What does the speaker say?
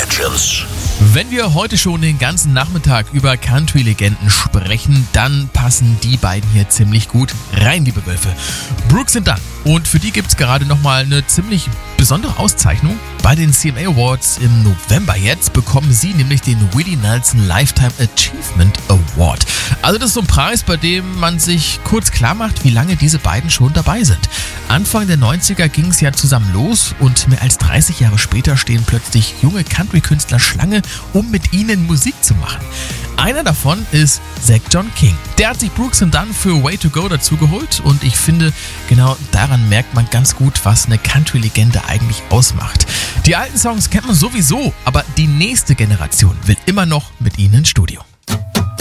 Legends. Wenn wir heute schon den ganzen Nachmittag über Country-Legenden sprechen, dann passen die beiden hier ziemlich gut rein, liebe Wölfe. Brooks and Dunn. Und für die gibt's gerade nochmal eine ziemlich besondere Auszeichnung. Bei den CMA Awards im November jetzt bekommen sie nämlich den Willie Nelson Lifetime Achievement Award. Also das ist so ein Preis, bei dem man sich kurz klar macht, wie lange diese beiden schon dabei sind. Anfang der 90er ging es ja zusammen los und mehr als 30 Jahre später stehen plötzlich junge Country-Künstler Schlange, um mit ihnen Musik zu machen. Einer davon ist Zach John King. Der hat sich Brooks and Dunn für Way to Go dazu geholt und ich finde, genau daran merkt man ganz gut, was eine Country-Legende eigentlich ausmacht. Die alten Songs kennt man sowieso, aber die nächste Generation will immer noch mit ihnen ins Studio.